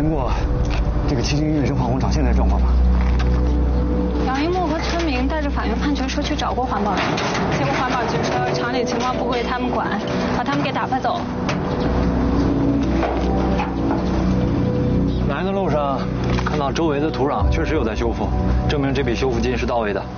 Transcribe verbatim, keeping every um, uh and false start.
听过这个七星月生化工厂现在状况吗？ 杨一木和村民带着法院判决书去找过环保局，结果环保局说厂里情况不归他们管，把他们给打发走。 来的路上看到周围的土壤确实有在修复，证明这笔修复金是到位的。